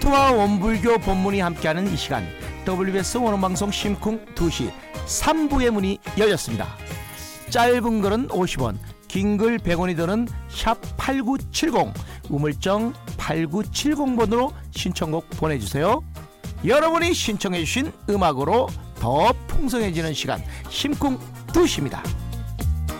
크리스트와 원불교 본문이 함께하는 이 시간, WBS 원어방송 심쿵 2시 3부의 문이 열렸습니다. 짧은 글은 50원, 긴 글 100원이 드는 샵8970 우물정 8970번으로 신청곡 보내주세요. 여러분이 신청해주신 음악으로 더 풍성해지는 시간, 심쿵 2시입니다.